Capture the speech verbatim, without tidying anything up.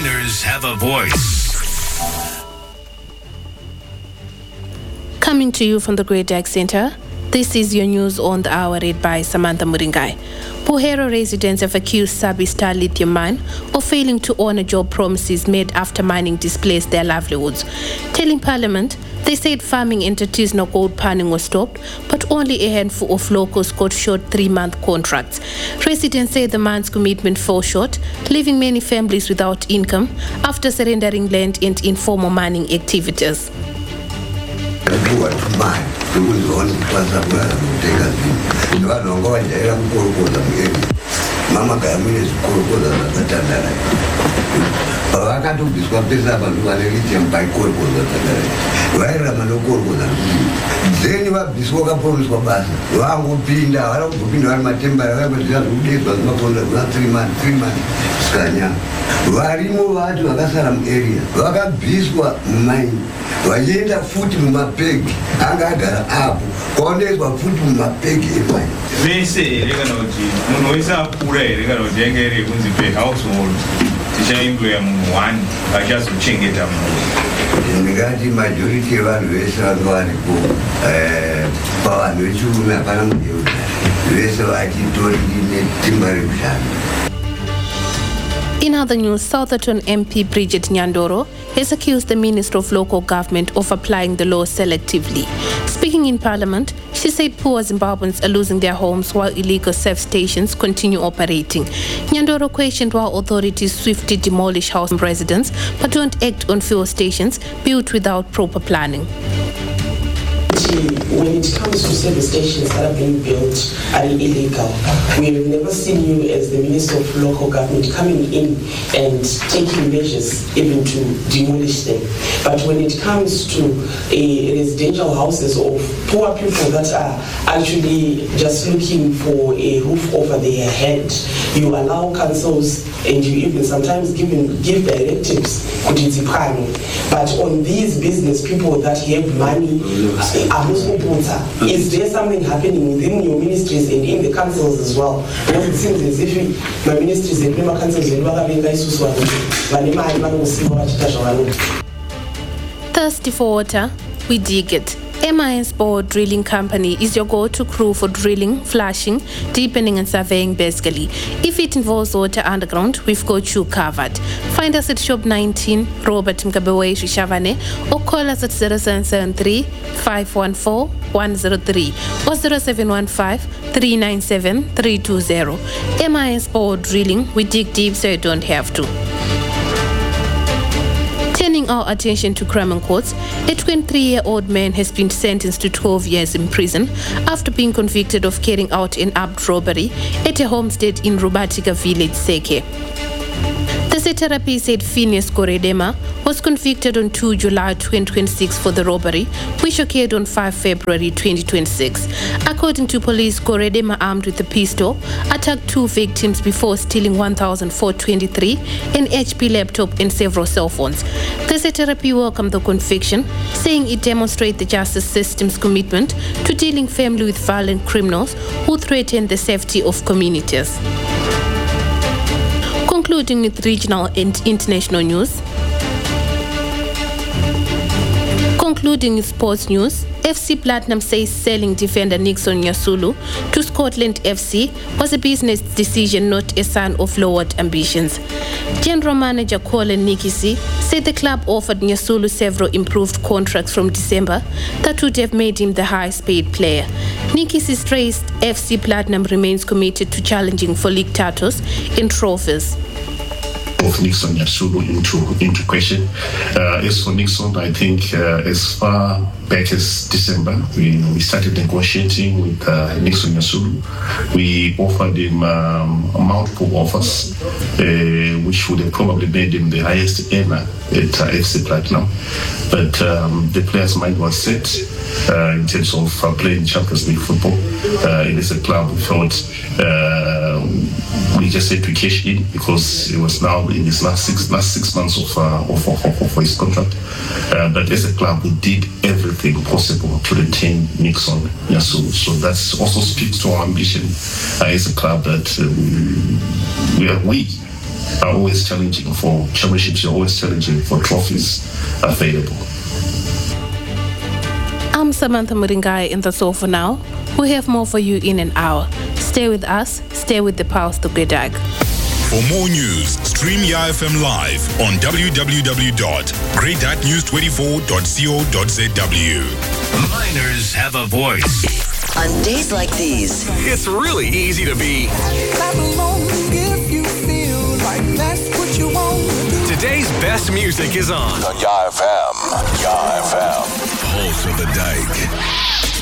Winners have a voice. Coming to you from the Great Dyke Center, this is your news on the hour read by Samantha Muringai. Buhero residents have accused Sabi Star Lithium Mine of failing to honor job promises made after mining displaced their livelihoods. Telling Parliament, they said farming in artisanal gold panning was stopped, but only a handful of locals got short three-month contracts. Residents say the mine's commitment fell short, leaving many families without income after surrendering land and informal mining activities. Mama Kamine Korokoza Tatana. Wakatubiswa pesa abantu vanelithi mbayikorokoza tatana. Vairama nokorokoza. Zeni vabviswa kapromiswa basa. Vangopinda, varikupinda vari matembara vakazviya zvekudedzwa zvimafonda kuna three months, three months sikanya. Varimo vacho vakasara muarea vakabviswa mumaini. Vachienda futi mumapegi anga agara apo kwaondoiswa futi mumapegi emaini. Vese here kana kuti munhu wese akura here kana kuti yange iri kunzi household tichaindoya munhu one achazochengeta munhu. Ndingati majority yevanhu vese vanga varipo pavanhu vechirume hapana mudeudari vese vachitori netimba rekushanda. In other news, Southerton M P Bridget Nyandoro has accused the Minister of Local Government of applying the law selectively. Speaking in Parliament, she said poor Zimbabweans are losing their homes while illegal surf stations continue operating. Nyandoro questioned why authorities swiftly demolish house residents but don't act on fuel stations built without proper planning. When it comes to service stations that are being built are illegal, we have never seen you as the Minister of Local Government coming in and taking measures even to demolish them. But when it comes to a residential houses of poor people that are actually just looking for a roof over their head, you allow councils and you even sometimes give, give directives. But on these business people that have money, is there something happening within your ministries and in the councils as well? Because it seems as if my ministries and member councils are thirsty for water, we dig it. M I S Board Drilling Company is your go-to crew for drilling, flashing, deepening and surveying basically. If it involves water underground, we've got you covered. Find us at Shop nineteen, Robert Mkabewe Shishavane, or call us at zero seven seven three, five one four, one zero three or zero seven one five, three nine seven, three two zero. M I S Board Drilling, we dig deep so you don't have to. Turning our attention to crime courts, a twenty-three-year-old man has been sentenced to twelve years in prison after being convicted of carrying out an armed robbery at a homestead in Rubatika village, Seke. The Seterapi said Phineas Koredema was convicted on the second of July twenty twenty-six for the robbery, which occurred on the fifth of February twenty twenty-six. According to police, Koredema, armed with a pistol, attacked two victims before stealing one thousand four hundred twenty-three, an H P laptop and several cell phones. The Seterapi welcomed the conviction, saying it demonstrates the justice system's commitment to dealing fairly with violent criminals who threaten the safety of communities. Concluding with regional and international news. Concluding with sports news, F C Platinum says selling defender Nixon Nyasulu to Scotland F C was a business decision, not a sign of lowered ambitions. General Manager Colin Nikisi said the club offered Nyasulu several improved contracts from December that would have made him the highest paid player. Nikisi stressed F C Platinum remains committed to challenging for league titles and trophies. Of Nixon Nyasulu into into question. Uh, as for Nixon, I think uh, as far back as December, we we started negotiating with uh, Nixon Nyasulu. We offered him um, multiple offers, uh, which would have probably made him the highest earner at uh, F C Platinum. But um, the player's mind was set uh, in terms of uh, playing Champions League football. Uh, it is a club we felt uh, we just had to cash in because it was now in his last six last six months of uh, of, of, of, of his contract. Uh, but as a club, we did everything possible to retain Nixon Nyasulu. So that also speaks to our ambition uh, as a club that uh, we, we are we are always challenging for championships, you're always challenging for trophies available. I'm Samantha Muringai in the sofa now. We'll have more for you in an hour. Stay with us, stay with the Pulse to Gwedag. For more news, stream Y F M live on w w w dot great news twenty-four dot co dot z w. Miners have a voice. On days like these, it's really easy to be. Clap along if you feel like that's what you want. Today's best music is on. On Y F M. Y F M. Pulse of the Dyke.